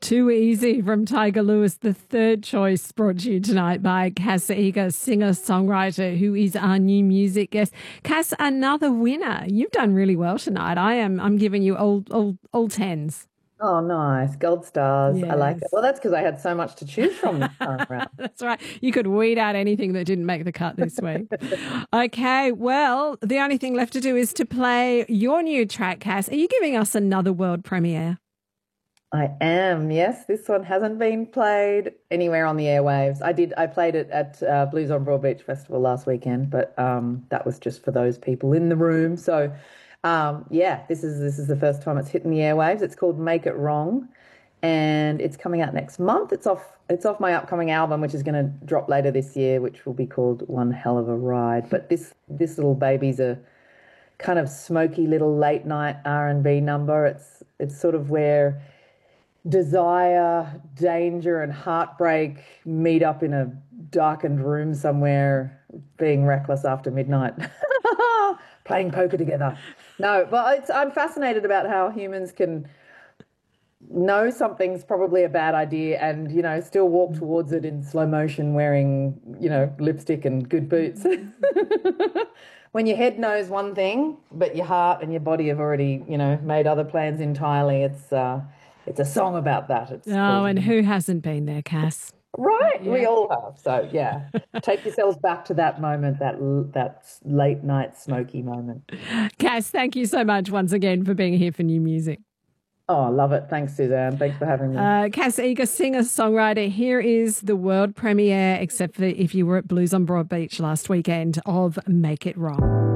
Too Easy from Tiger Lewis, the third choice, brought to you tonight by Cass Eager, singer-songwriter, who is our new music guest. Cass, another winner. You've done really well tonight. I'm giving you all tens. Oh, nice. Gold stars. I like it. Yes. Well, that's because I had so much to choose from this time around. That's right. You could weed out anything that didn't make the cut this week. Okay, well, the only thing left to do is to play your new track, Cass. Are you giving us another world premiere? I am, yes. This one hasn't been played anywhere on the airwaves. I played it at Blues on Broadbeach Festival last weekend, but that was just for those people in the room. So, yeah, this is the first time it's hitting the airwaves. It's called Make It Wrong, and it's coming out next month. It's off my upcoming album, which is going to drop later this year, which will be called One Hell of a Ride. But this little baby's a kind of smoky little late night R&B number. It's sort of where desire, danger, and heartbreak meet up in a darkened room somewhere, being reckless after midnight, playing poker together. No, but I'm fascinated about how humans can know something's probably a bad idea and, still walk towards it in slow motion wearing, lipstick and good boots. When your head knows one thing, but your heart and your body have already, made other plans entirely, it's a song about that. And who hasn't been there, Cass? Right, Yeah. we all have. So, yeah, take yourselves back to that moment, that late night smoky moment. Cass, thank you so much once again for being here for New Music. Oh, I love it. Thanks, Suzanne. Thanks for having me. Cass Eager, singer-songwriter. Here is the world premiere, except for if you were at Blues on Broadbeach last weekend, of Make It Wrong.